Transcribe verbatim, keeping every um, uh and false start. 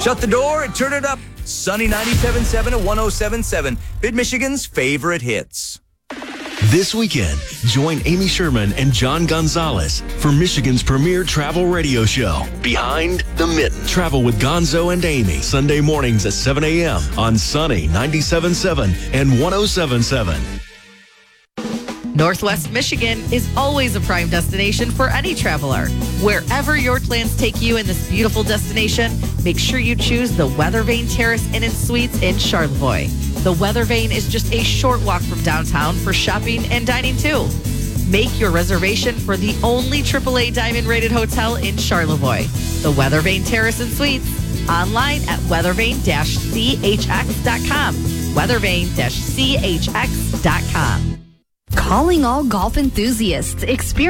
Shut the door and turn it up. Sunny ninety-seven point seven and one oh seven point seven. Mid-Michigan's favorite hits. This weekend, join Amy Sherman and John Gonzalez for Michigan's premier travel radio show, Behind the Mitten. Travel with Gonzo and Amy, Sunday mornings at seven a.m. on Sunny ninety-seven point seven and one oh seven point seven. Northwest Michigan is always a prime destination for any traveler. Wherever your plans take you in this beautiful destination, make sure you choose the Weather Vane Terrace Inn and Suites in Charlevoix. The Weather Vane is just a short walk from downtown for shopping and dining too. Make your reservation for the only triple A diamond rated hotel in Charlevoix. The Weather Vane Terrace and Suites. Online at weathervane dash c h x dot com. weathervane dash c h x dot com. Calling all golf enthusiasts. Experience